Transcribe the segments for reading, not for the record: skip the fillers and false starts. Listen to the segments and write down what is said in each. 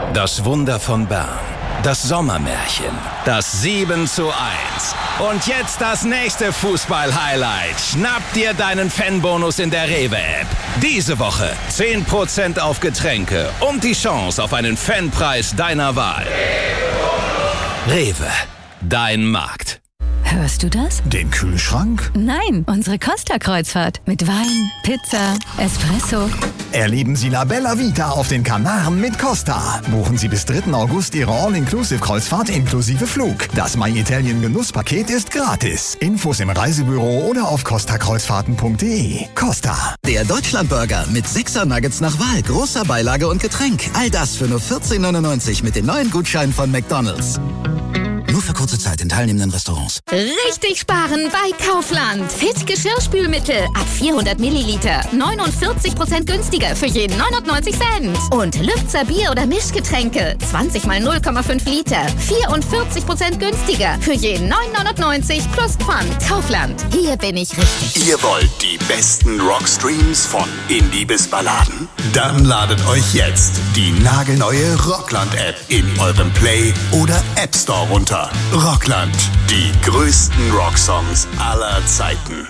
Das Wunder von Bern. Das Sommermärchen. Das 7:1. Und jetzt das nächste Fußball-Highlight. Schnapp dir deinen Fanbonus in der Rewe-App. Diese Woche 10% auf Getränke und die Chance auf einen Fanpreis deiner Wahl. Rewe, dein Markt. Hörst du das? Den Kühlschrank? Nein, unsere Costa-Kreuzfahrt. Mit Wein, Pizza, Espresso. Erleben Sie La Bella Vita auf den Kanaren mit Costa. Buchen Sie bis 3. August Ihre All-Inclusive-Kreuzfahrt inklusive Flug. Das My Italien Genusspaket ist gratis. Infos im Reisebüro oder auf costakreuzfahrten.de. Costa. Der Deutschlandburger mit 6er Nuggets nach Wahl, großer Beilage und Getränk. All das für nur 14,99 mit den neuen Gutscheinen von McDonald's. Nur für kurze Zeit in teilnehmenden Restaurants. Richtig sparen bei Kaufland. Fit Geschirrspülmittel ab 400 Milliliter. 49% günstiger für jeden 99 Cent. Und Lübzer Bier- oder Mischgetränke. 20 mal 0,5 Liter. 44% günstiger für jeden 9,99 plus Pfand. Kaufland. Hier bin ich richtig. Ihr wollt die besten Rockstreams von Indie bis Balladen? Dann ladet euch jetzt die nagelneue Rockland-App in eurem Play- oder App Store runter. Rockland, die größten Rocksongs aller Zeiten.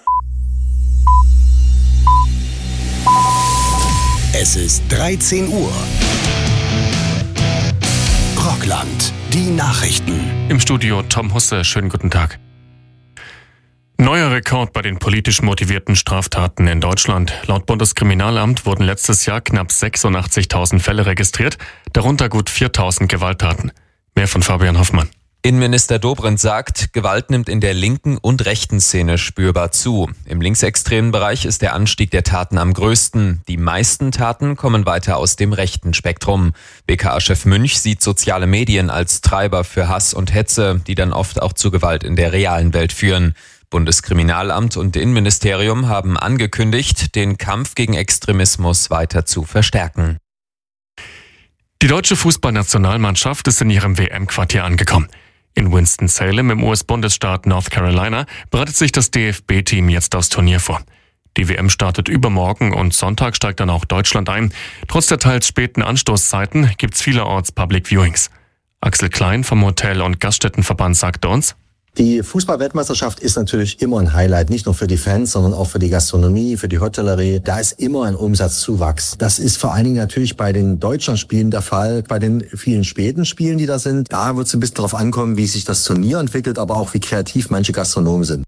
Es ist 13 Uhr. Rockland, die Nachrichten. Im Studio Tom Husse, schönen guten Tag. Neuer Rekord bei den politisch motivierten Straftaten in Deutschland. Laut Bundeskriminalamt wurden letztes Jahr knapp 86.000 Fälle registriert, darunter gut 4.000 Gewalttaten. Mehr von Fabian Hoffmann. Innenminister Dobrindt sagt, Gewalt nimmt in der linken und rechten Szene spürbar zu. Im linksextremen Bereich ist der Anstieg der Taten am größten. Die meisten Taten kommen weiter aus dem rechten Spektrum. BKA-Chef Münch sieht soziale Medien als Treiber für Hass und Hetze, die dann oft auch zu Gewalt in der realen Welt führen. Bundeskriminalamt und Innenministerium haben angekündigt, den Kampf gegen Extremismus weiter zu verstärken. Die deutsche Fußballnationalmannschaft ist in ihrem WM-Quartier angekommen. In Winston-Salem im US-Bundesstaat North Carolina bereitet sich das DFB-Team jetzt aufs Turnier vor. Die WM startet übermorgen und Sonntag steigt dann auch Deutschland ein. Trotz der teils späten Anstoßzeiten gibt's vielerorts Public Viewings. Axel Klein vom Hotel- und Gaststättenverband sagte uns: Die Fußball-Weltmeisterschaft ist natürlich immer ein Highlight, nicht nur für die Fans, sondern auch für die Gastronomie, für die Hotellerie. Da ist immer ein Umsatzzuwachs. Das ist vor allen Dingen natürlich bei den Deutschlandspielen der Fall, bei den vielen späten Spielen, die da sind. Da wird es ein bisschen darauf ankommen, wie sich das Turnier entwickelt, aber auch wie kreativ manche Gastronomen sind.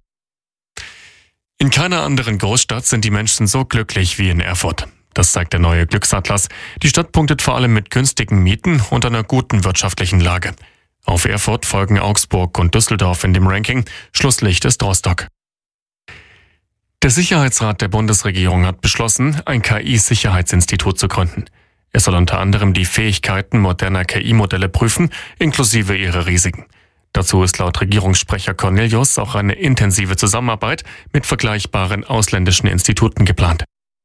In keiner anderen Großstadt sind die Menschen so glücklich wie in Erfurt. Das zeigt der neue Glücksatlas. Die Stadt punktet vor allem mit günstigen Mieten und einer guten wirtschaftlichen Lage. Auf Erfurt folgen Augsburg und Düsseldorf in dem Ranking. Schlusslicht ist Rostock. Der Sicherheitsrat der Bundesregierung hat beschlossen, ein KI-Sicherheitsinstitut zu gründen. Es soll unter anderem die Fähigkeiten moderner KI-Modelle prüfen, inklusive ihre Risiken. Dazu ist laut Regierungssprecher Cornelius auch eine intensive Zusammenarbeit mit vergleichbaren ausländischen Instituten geplant.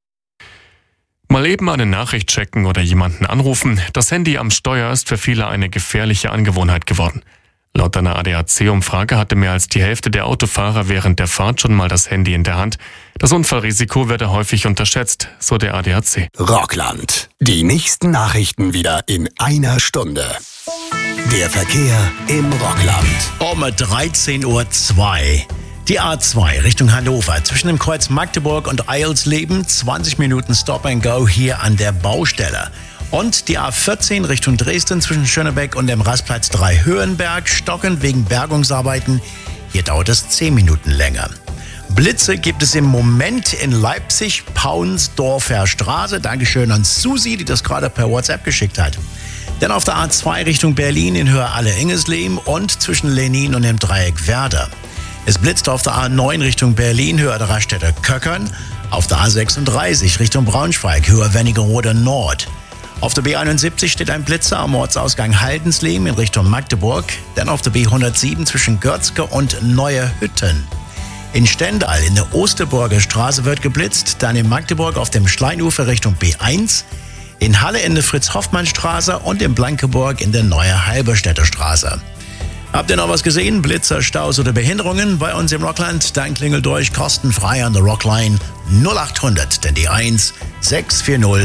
Mal eben eine Nachricht checken oder jemanden anrufen. Das Handy am Steuer ist für viele eine gefährliche Angewohnheit geworden. Laut einer ADAC-Umfrage hatte mehr als die Hälfte der Autofahrer während der Fahrt schon mal das Handy in der Hand. Das Unfallrisiko werde häufig unterschätzt, so der ADAC. Rockland, die nächsten Nachrichten wieder in einer Stunde. Der Verkehr im Rockland. Um 13:02 Uhr. Die A2 Richtung Hannover zwischen dem Kreuz Magdeburg und Eilsleben, 20 Minuten Stop and Go hier an der Baustelle. Und die A14 Richtung Dresden zwischen Schönebeck und dem Rastplatz 3 Höhenberg, stockend wegen Bergungsarbeiten. Hier dauert es 10 Minuten länger. Blitze gibt es im Moment in Leipzig, Paunsdorfer Straße. Dankeschön an Susi, die das gerade per WhatsApp geschickt hat. Dann auf der A2 Richtung Berlin in Höhe Alle-Engesleben und zwischen Lenin und dem Dreieck Werder. Es blitzt auf der A9 Richtung Berlin, Höhe der Raststätte Köckern. Auf der A36 Richtung Braunschweig, Höhe Wernigerode Nord. Auf der B71 steht ein Blitzer am Ortsausgang Haldensleben in Richtung Magdeburg. Dann auf der B107 zwischen Görzke und Neue Hütten. In Stendal in der Osterburger Straße wird geblitzt. Dann in Magdeburg auf dem Schleinufer Richtung B1. In Halle in der Fritz-Hoffmann-Straße und in Blankenburg in der Neue Halberstädter Straße. Habt ihr noch was gesehen? Blitzer, Staus oder Behinderungen bei uns im Rockland? Dann klingelt durch kostenfrei an der Rockline 0800, denn die 1 640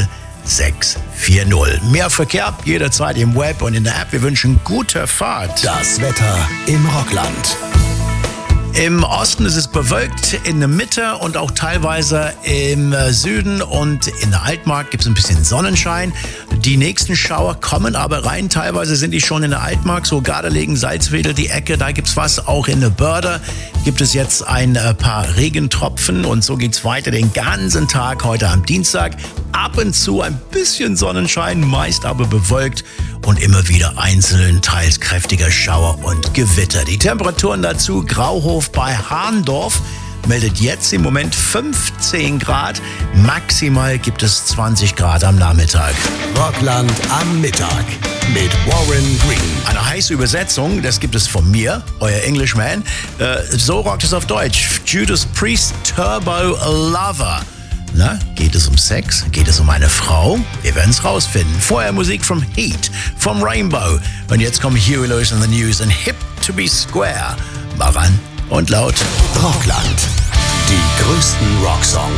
640. Mehr Verkehr jederzeit im Web und in der App. Wir wünschen gute Fahrt. Das Wetter im Rockland. Im Osten ist es bewölkt, in der Mitte und auch teilweise im Süden und in der Altmark gibt es ein bisschen Sonnenschein. Die nächsten Schauer kommen aber rein. Teilweise sind die schon in der Altmark, so Gardelegen, Salzwedel, die Ecke, da gibt's was. Auch in der Börde gibt es jetzt ein paar Regentropfen und so geht's weiter den ganzen Tag heute am Dienstag. Ab und zu ein bisschen Sonnenschein, meist aber bewölkt und immer wieder einzeln teils kräftiger Schauer und Gewitter. Die Temperaturen dazu: Grauhof bei Hahndorf meldet jetzt im Moment 15 Grad. Maximal gibt es 20 Grad am Nachmittag. Rockland am Mittag mit Warren Green. Eine heiße Übersetzung, das gibt es von mir, euer Englishman. So rockt es auf Deutsch. Judas Priest Turbo Lover. Na, geht es um Sex? Geht es um eine Frau? Wir werden es rausfinden. Vorher Musik vom Heat, vom Rainbow. Und jetzt kommen Huey Lewis and the News und Hip to be Square. Mal ran und laut. Rockland. Die größten Rocksongs.